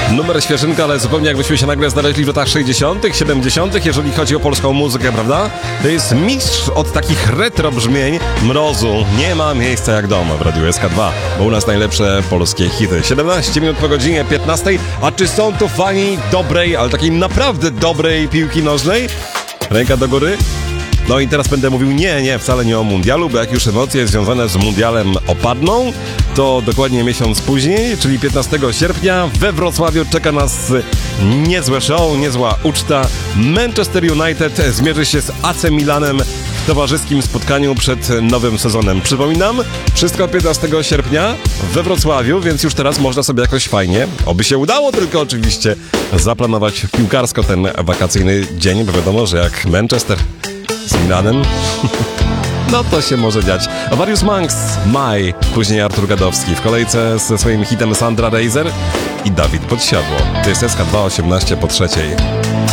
Numer świeżynka, ale zupełnie jakbyśmy się nagle znaleźli w latach 60., 70., jeżeli chodzi o polską muzykę, prawda? To jest mistrz od takich retro brzmień Mrozu. Nie ma miejsca jak doma w Radiu SK2, bo u nas najlepsze polskie hity. 17 minut po godzinie 15. A czy są to fani dobrej, ale takiej naprawdę dobrej piłki nożnej? Ręka do góry? No i teraz będę mówił nie, wcale nie o mundialu, bo jak już emocje związane z mundialem opadną, to dokładnie miesiąc później, czyli 15 sierpnia we Wrocławiu czeka nas niezłe show, niezła uczta. Manchester United zmierzy się z AC Milanem w towarzyskim spotkaniu przed nowym sezonem. Przypominam, wszystko 15 sierpnia we Wrocławiu, więc już teraz można sobie jakoś fajnie, oby się udało tylko oczywiście, zaplanować piłkarsko ten wakacyjny dzień, bo wiadomo, że jak Manchester z Milanem, no to się może dziać. Various Monks, Maj, później Artur Gadowski w kolejce ze swoim hitem Sandra Reiser i Dawid Podsiadło. To jest SK2 18 po 3.